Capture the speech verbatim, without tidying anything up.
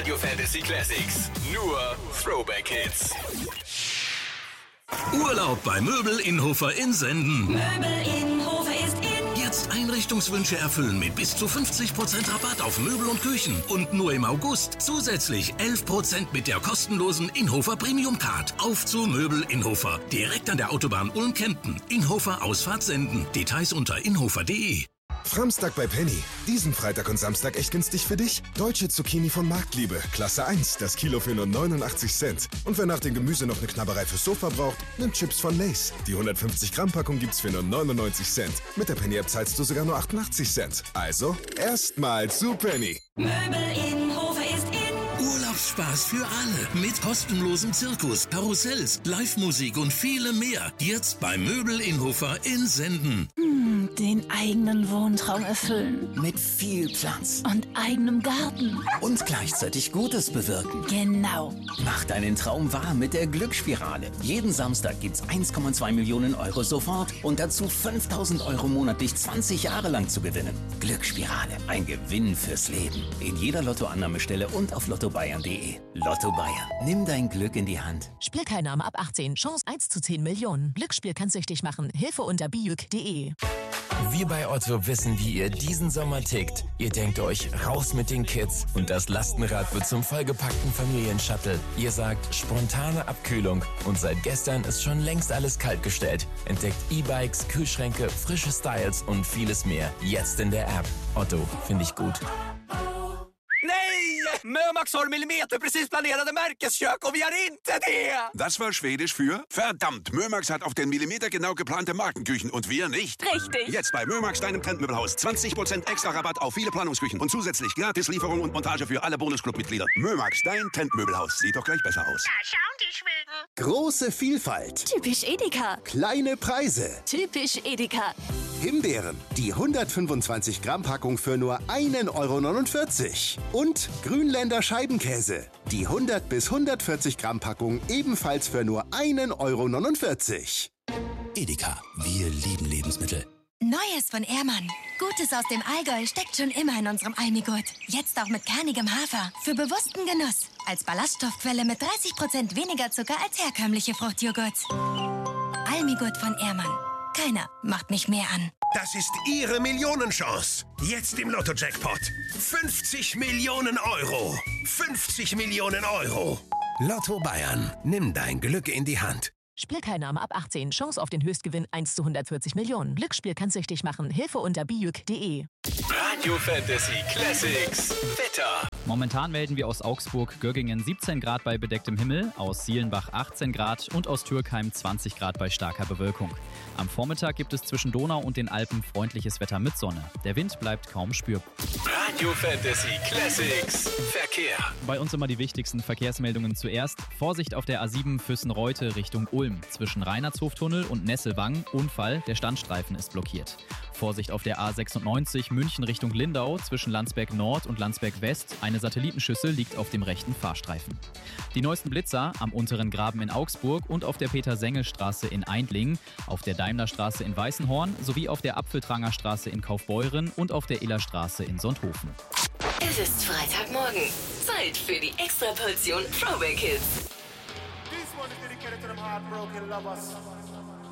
Radio Fantasy Classics. Nur Throwback Hits. Urlaub bei Möbel Inhofer in Senden. Möbel Inhofer ist in. Jetzt Einrichtungswünsche erfüllen mit bis zu fünfzig Prozent Rabatt auf Möbel und Küchen. Und nur im August zusätzlich elf Prozent mit der kostenlosen Inhofer Premium Card. Auf zu Möbel Inhofer. Direkt an der Autobahn Ulm-Kempten. Inhofer Ausfahrt Senden. Details unter inhofer punkt de. Framstag bei Penny. Diesen Freitag und Samstag echt günstig für dich. Deutsche Zucchini von Marktliebe. Klasse eins. Das Kilo für nur neunundachtzig Cent. Und wer nach dem Gemüse noch eine Knabberei fürs Sofa braucht, nimmt Chips von Lay's. Die hundertfünfzig Gramm Packung gibt's für nur neunundneunzig Cent. Mit der Penny-App zahlst du sogar nur achtundachtzig Cent. Also, erstmal zu Penny. Möbel Inhofer ist in. Urlaubsspaß für alle. Mit kostenlosem Zirkus, Karussells, Live-Musik und viele mehr. Jetzt bei Möbel Inhofer in Senden. Hm, den eigenen Wohntraum erfüllen. Mit viel Platz. Und eigenem Garten. Und gleichzeitig Gutes bewirken. Genau. Mach deinen Traum wahr mit der Glücksspirale. Jeden Samstag gibt's eins Komma zwei Millionen Euro sofort und dazu fünftausend Euro monatlich zwanzig Jahre lang zu gewinnen. Glücksspirale. Ein Gewinn fürs Leben. In jeder Lottoannahmestelle und auf lotto bayern punkt de. Lotto Bayern. Nimm dein Glück in die Hand. Spielteilnahme ab achtzehn. Chance eins zu zehn Millionen. Glücksspiel kann süchtig machen. Hilfe unter bijuk punkt de. Wir bei Otto wissen, wie ihr diesen Sommer tickt. Ihr denkt euch, raus mit den Kids und das Lastenrad wird zum vollgepackten Familienshuttle. Ihr sagt, spontane Abkühlung und seit gestern ist schon längst alles kaltgestellt. Entdeckt E-Bikes, Kühlschränke, frische Styles und vieles mehr. Jetzt in der App. Otto, finde ich gut. Nej! Mömax har millimeterprecis planerade märkeskök och vi har inte det! Das war Schwedisch für verdammt. Mömax hat auf den Millimeter genau geplante Markenküchen und wir nicht. Richtig. Jetzt bei Mömax, deinem Trendmöbelhaus. zwanzig Prozent extra Rabatt auf viele Planungsküchen und zusätzlich gratis Lieferung und Montage für alle Bonusclub-Mitglieder. Mömax, dein Trendmöbelhaus. Sieht doch gleich besser aus. Da schauen die Schweden. Große Vielfalt. Typisch Edeka. Kleine Preise. Typisch Edeka. Himbeeren. Die hundertfünfundzwanzig Gramm Packung für nur ein Euro neunundvierzig. Und Grünländer Scheibenkäse. Die hundert bis hundertvierzig Gramm Packung ebenfalls für nur ein Euro neunundvierzig. Edeka. Wir lieben Lebensmittel. Neues von Ehrmann. Gutes aus dem Allgäu steckt schon immer in unserem Almigurt. Jetzt auch mit kernigem Hafer. Für bewussten Genuss. Als Ballaststoffquelle mit dreißig Prozent weniger Zucker als herkömmliche Fruchtjoghurt. Almigurt von Ehrmann. Keiner macht mich mehr an. Das ist Ihre Millionenchance. Jetzt im Lotto-Jackpot. fünfzig Millionen Euro. fünfzig Millionen Euro. Lotto Bayern. Nimm dein Glück in die Hand. Spielteilnahme ab achtzehn. Chance auf den Höchstgewinn eins zu hundertvierzig Millionen. Glücksspiel kann süchtig machen. Hilfe unter bijuk punkt de. Radio Fantasy Classics. Wetter. Momentan melden wir aus Augsburg Göggingen siebzehn Grad bei bedecktem Himmel, aus Sielenbach achtzehn Grad und aus Türkheim zwanzig Grad bei starker Bewölkung. Am Vormittag gibt es zwischen Donau und den Alpen freundliches Wetter mit Sonne. Der Wind bleibt kaum spürbar. Radio Fantasy Classics. Verkehr. Bei uns immer die wichtigsten Verkehrsmeldungen zuerst. Vorsicht auf der A sieben Füssen-Reute Richtung Ulm. Zwischen Reinhardshoftunnel und Nesselwang Unfall, der Standstreifen ist blockiert. Vorsicht auf der A sechsundneunzig München Richtung Lindau zwischen Landsberg Nord und Landsberg West. Eine Satellitenschüssel liegt auf dem rechten Fahrstreifen. Die neuesten Blitzer am unteren Graben in Augsburg und auf der Peter-Sengel-Straße in Eindlingen, auf der Daimlerstraße in Weißenhorn sowie auf der Apfeltranger Straße in Kaufbeuren und auf der Illerstraße in Sonthofen. Es ist Freitagmorgen. Zeit für die Extraportion Throwback Hits. This one is dedicated to them heartbroken lovers.